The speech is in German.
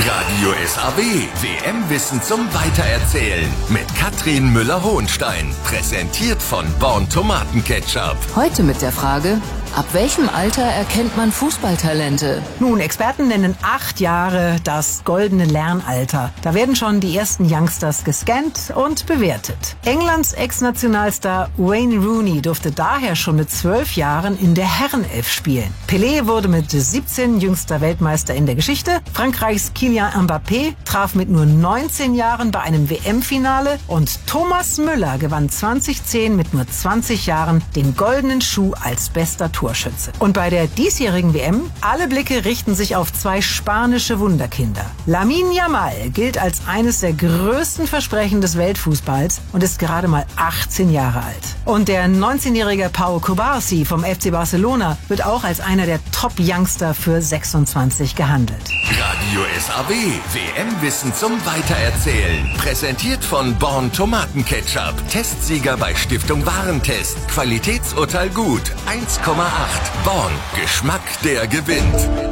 Radio SAW, WM-Wissen zum Weitererzählen mit Katrin Müller-Hohenstein. Präsentiert von Born Tomatenketchup. Heute mit der Frage: Ab welchem Alter erkennt man Fußballtalente? Nun, Experten nennen 8 Jahre das goldene Lernalter. Da werden schon die ersten Youngsters gescannt und bewertet. Englands Ex-Nationalstar Wayne Rooney durfte daher schon mit 12 Jahren in der Herrenelf spielen. Pelé wurde mit 17 jüngster Weltmeister in der Geschichte. Frankreichs Kylian Mbappé traf mit nur 19 Jahren bei einem WM-Finale. Und Thomas Müller gewann 2010 mit nur 20 Jahren den goldenen Schuh als bester Torschütze. Und bei der diesjährigen WM, alle Blicke richten sich auf 2 spanische Wunderkinder. Lamine Yamal gilt als eines der größten Versprechen des Weltfußballs und ist gerade mal 18 Jahre alt. Und der 19-jährige Pau Cubarsí vom FC Barcelona wird auch als einer der Top-Youngster für 26 gehandelt. Radio SAW, WM-Wissen zum Weitererzählen. Präsentiert von Born Tomatenketchup. Testsieger bei Stiftung Warentest. Qualitätsurteil gut. 1,8. Born. Geschmack, der gewinnt.